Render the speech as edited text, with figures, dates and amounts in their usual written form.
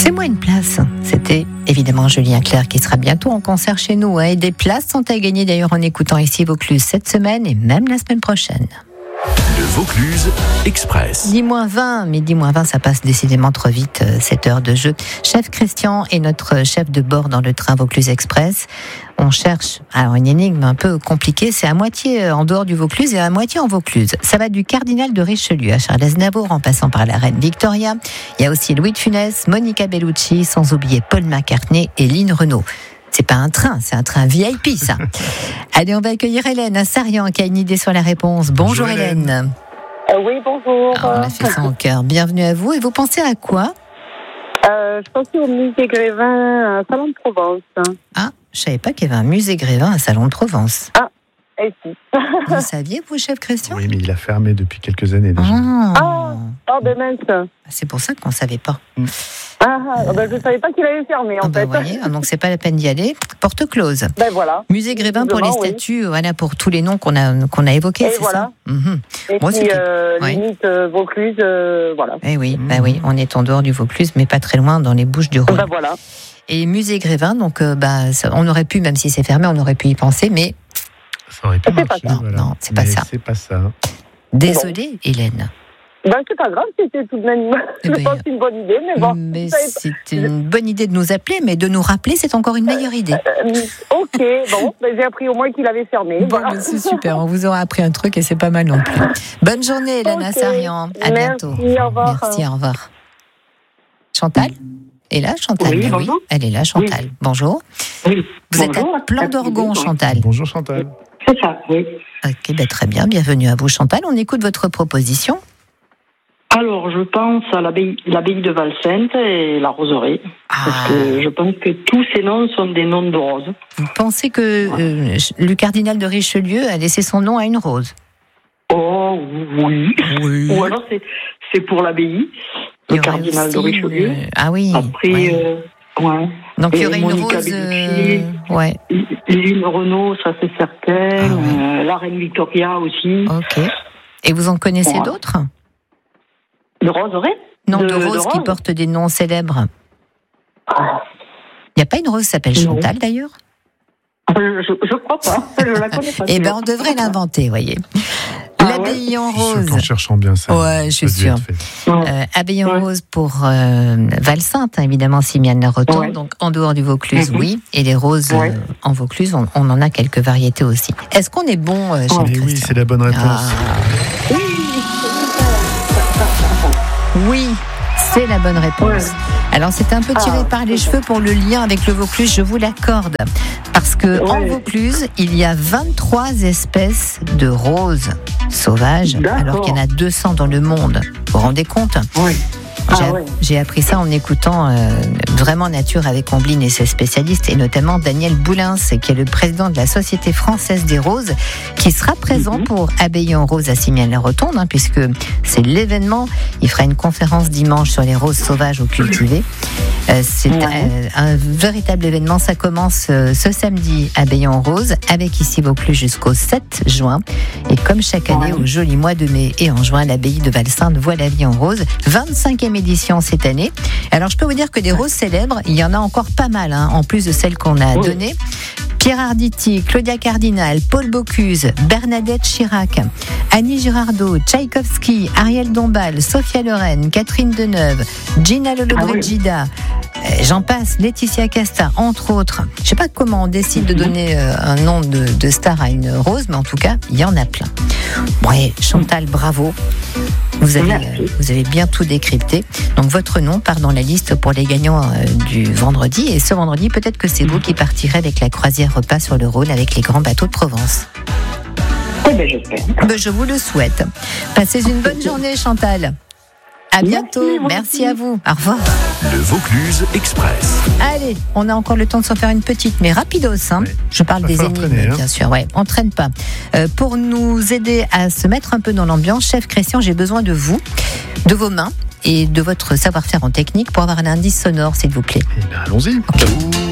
Fais-moi une place. C'était évidemment Julien Clerc qui sera bientôt en concert chez nous. Et des places sont à gagner d'ailleurs en écoutant ici Vaucluse cette semaine et même la semaine prochaine. Le Vaucluse Express. 10-20, mais 10-20, ça passe décidément trop vite, cette heure de jeu. Chef Christian est notre chef de bord dans le train Vaucluse Express. On cherche, alors une énigme un peu compliquée, c'est à moitié en dehors du Vaucluse et à moitié en Vaucluse. Ça va du cardinal de Richelieu à Charles Aznavour, en passant par la reine Victoria. Il y a aussi Louis de Funès, Monica Bellucci, sans oublier Paul McCartney et Lynn Renaud. C'est pas un train, c'est un train VIP, ça. Allez, on va accueillir Hélène à Sarian qui a une idée sur la réponse. Bonjour Hélène. Oui, bonjour. On a fait ça en cœur. Bienvenue à vous. Et vous pensez à quoi ? Je pensais au musée Grévin à Salon de Provence. Ah, je savais pas qu'il y avait un musée Grévin à Salon de Provence. Ah, et si. Vous saviez, vous, chef Christian ? Oui, mais il a fermé depuis quelques années déjà. Ben mince. C'est pour ça qu'on ne savait pas. Je ne savais pas qu'il avait fermé, en fait. Voyez, donc c'est pas la peine d'y aller. Porte close. Ben voilà. Musée Grévin pour les statues, voilà, pour tous les noms qu'on a évoqués, et c'est voilà. ça. Et Moi, puis, limite Vaucluse, voilà. Eh oui, on est en dehors du Vaucluse, mais pas très loin, dans les Bouches-du-Rhône. Ben voilà. Et musée Grévin, donc on aurait pu, même si c'est fermé, on aurait pu y penser, mais Ça aurait pu C'est marcher. pas ça. Voilà. Non, c'est pas Mais ça. C'est pas ça. Désolée, Hélène. Ben c'est pas grave, c'était tout de même, je pense, une bonne idée, mais bon. Mais c'est une bonne idée de nous appeler, mais de nous rappeler, c'est encore une meilleure idée. Ok, bon, j'ai appris au moins qu'il avait fermé. Bon, Voilà. mais c'est super, on vous aura appris un truc et c'est pas mal non plus. Bonne journée, Hélène Assarian. À bientôt. Merci, au revoir. Merci, au revoir. Chantal est là, Chantal? Oui, bonjour. Elle est là, Chantal. Oui. Bonjour. Oui. Vous êtes à Plan d'Orgon, Chantal. Bonjour Chantal. C'est ça, oui. Ok, très bien. Bienvenue à vous, Chantal. On écoute votre proposition. Alors, je pense à l'abbaye de Valsainte et la roseraie. Parce que je pense que tous ces noms sont des noms de roses. Vous pensez que le cardinal de Richelieu a laissé son nom à une rose? Oh, oui. Ou alors, c'est pour l'abbaye, le cardinal de Richelieu. Ah oui. Après, ouais. Donc il y aurait Monica une rose. Lynn Renaud, ça c'est certain. La reine Victoria aussi. Ok. Et vous en connaissez d'autres? De roseraie? Non, de roses qui portent des noms célèbres. Il n'y a pas une rose qui s'appelle Chantal d'ailleurs? Je crois pas. Je la connais pas. Eh bien, on devrait l'inventer, voyez. L'abbaye en Je suis sûr rose. qu'en cherchant bien ça. Ouais, je suis sûre. Abbaye en rose pour Valsainte, évidemment, Simiane la Rotonde. Donc en dehors du Vaucluse, oui. Et les roses en Vaucluse, on en a quelques variétés aussi. Est-ce qu'on est bon, chef Christian? Oui, c'est la bonne réponse. Oui, c'est la bonne réponse. Alors c'est un peu tiré par les cheveux pour le lien avec le Vaucluse, je vous l'accorde. Parce que en Vaucluse, il y a 23 espèces de roses sauvages, alors qu'il y en a 200 dans le monde. Vous vous rendez compte? J'ai appris ça en écoutant Vraiment Nature avec Omblin et ses spécialistes, et notamment Daniel Boulins, qui est le président de la Société française des roses, qui sera présent pour Abbaye en rose à Simiane-la-Rotonde, puisque c'est l'événement. Il fera une conférence dimanche sur les roses sauvages ou cultivées. C'est un véritable événement. Ça commence ce samedi à Abbaye en rose, avec ici Vaucluse jusqu'au 7 juin. Et comme chaque année, au joli mois de mai et en juin, l'abbaye de Valsainte voit la vie en rose. 25e édition cette année. Alors je peux vous dire que des roses célèbres, il y en a encore pas mal, en plus de celles qu'on a données. Pierre Arditi, Claudia Cardinal, Paul Bocuse, Bernadette Chirac, Annie Girardot, Tchaïkovski, Ariel Dombal, Sophia Loren, Catherine Deneuve, Gina Lollobrigida, j'en passe, Laetitia Casta, entre autres. Je ne sais pas comment on décide de donner un nom de star à une rose, mais en tout cas, il y en a plein. Ouais, Chantal, bravo. Vous avez bien tout décrypté. Donc votre nom part dans la liste pour les gagnants du vendredi. Et ce vendredi, peut-être que c'est vous qui partirez avec la croisière repas sur le Rhône avec les grands bateaux de Provence. J'espère. Je vous le souhaite. Passez une bonne journée, Chantal. À bientôt. Merci à vous. Au revoir. Le Vaucluse Express. Allez, on a encore le temps de s'en faire une petite, mais rapidos. Je parle des énigmes, bien sûr. On traîne pas. Pour nous aider à se mettre un peu dans l'ambiance, chef Christian, j'ai besoin de vous, de vos mains et de votre savoir-faire en technique pour avoir un indice sonore, s'il vous plaît. Eh bien, allons-y. Okay.